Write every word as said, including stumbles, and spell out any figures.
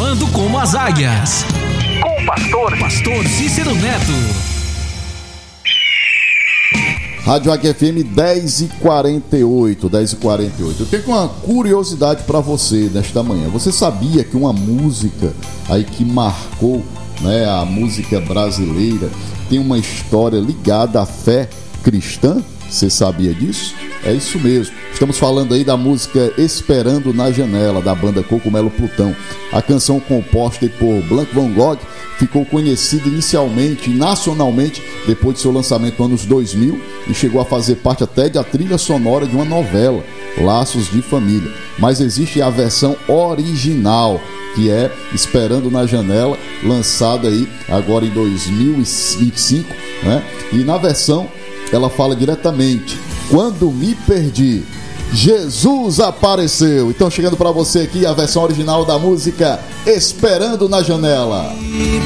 Voando como as águias. Com o pastor, pastor Cícero Neto. Rádio Águia F M dez e quarenta e oito, dez e quarenta e oito. Eu tenho uma curiosidade para você nesta manhã. Você sabia que uma música aí que marcou, né, a música brasileira tem uma história ligada à fé cristã? Você sabia disso? É isso mesmo. Estamos falando aí da música Esperando na Janela, da banda Cogumelo Plutão. A canção, composta por Blanco Van Gogh, ficou conhecida inicialmente e nacionalmente depois de seu lançamento nos anos dois mil e chegou a fazer parte até da trilha sonora de uma novela, Laços de Família. Mas existe a versão original, que é Esperando na Janela, lançada aí agora em dois mil e vinte e cinco, né? E na versão ela fala diretamente: quando me perdi, Jesus apareceu. Então, chegando para você aqui a versão original da música Esperando na Janela. Me